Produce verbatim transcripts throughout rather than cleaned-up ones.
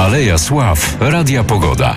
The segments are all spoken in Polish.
Aleja Sław, Radia Pogoda.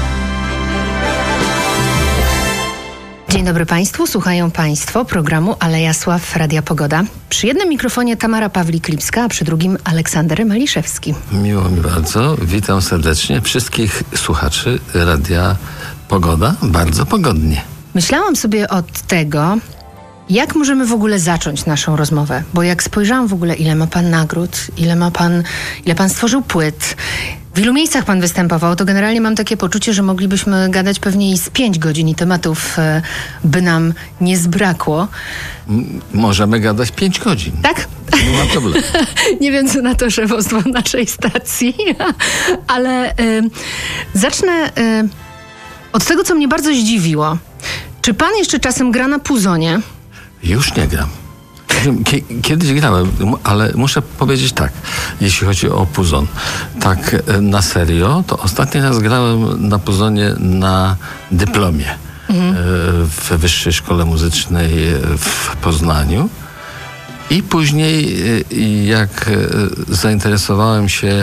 Dzień dobry Państwu, słuchają Państwo programu Aleja Sław, Radia Pogoda. Przy jednym mikrofonie Tamara Pawlik-Lipska, a przy drugim Aleksander Maliszewski. Miło mi bardzo, witam serdecznie wszystkich słuchaczy Radia Pogoda, bardzo pogodnie. Myślałam sobie od tego, jak możemy w ogóle zacząć naszą rozmowę, bo jak spojrzałam w ogóle, ile ma Pan nagród, ile ma Pan, ile Pan stworzył płyt, w ilu miejscach Pan występował, to generalnie mam takie poczucie, że moglibyśmy gadać pewnie i z pięć godzin i tematów e, by nam nie zbrakło. M- możemy gadać pięć godzin. Tak? Nie ma problemu. Nie wiem, co na to szefostwo naszej stacji, ale e, zacznę e, od tego, co mnie bardzo zdziwiło. Czy Pan jeszcze czasem gra na puzonie? Już nie gram. Kiedyś grałem, ale muszę powiedzieć tak, jeśli chodzi o puzon. Tak na serio, to ostatni raz grałem na puzonie na dyplomie mhm. w Wyższej Szkole Muzycznej w Poznaniu. I później, jak zainteresowałem się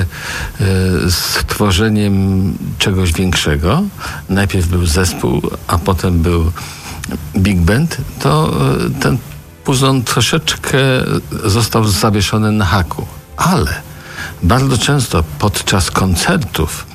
stworzeniem czegoś większego, najpierw był zespół, a potem był big band, to ten puzon troszeczkę został zawieszony na haku. Ale bardzo często podczas koncertów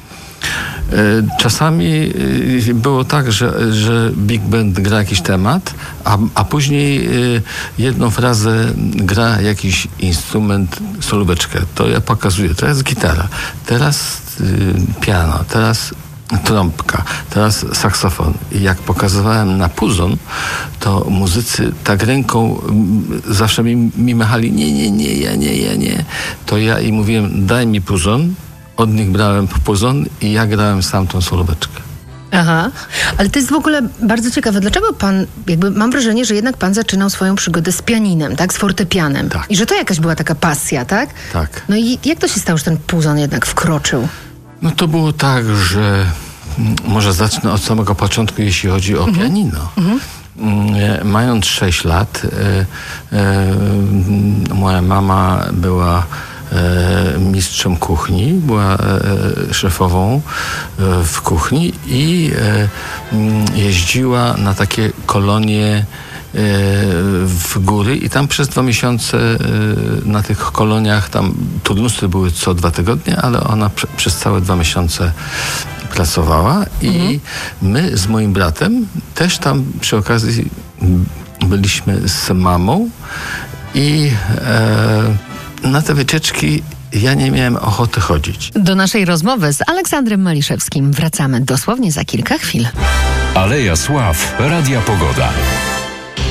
czasami było tak, że, że big band gra jakiś temat, a, a później jedną frazę gra jakiś instrument, solóweczkę. To ja pokazuję. Teraz gitara, teraz piano, teraz trąbka, teraz saksofon. I jak pokazywałem na puzon, to muzycy tak ręką zawsze mi, mi machali, nie, nie, nie, ja nie, ja nie. To ja im mówiłem, daj mi puzon, od nich brałem puzon i ja grałem sam tą solóweczkę. Aha, ale to jest w ogóle bardzo ciekawe. Dlaczego Pan, jakby mam wrażenie, że jednak Pan zaczynał swoją przygodę z pianinem, tak? Z fortepianem. Tak. I że to jakaś była taka pasja, tak? Tak. No i jak to się stało, że ten puzon jednak wkroczył? No to było tak, że może zacznę od samego początku, jeśli chodzi o mhm. pianino. Mhm. Mając sześć lat, e, e, moja mama była e, mistrzem kuchni, była e, szefową e, w kuchni i e, jeździła na takie kolonie w góry i tam przez dwa miesiące na tych koloniach, tam turnusy były co dwa tygodnie, ale ona prze, przez całe dwa miesiące pracowała i mhm. my z moim bratem też tam przy okazji byliśmy z mamą i e, na te wycieczki ja nie miałem ochoty chodzić. Do naszej rozmowy z Aleksandrem Maliszewskim wracamy dosłownie za kilka chwil. Aleja Sław, Radia Pogoda.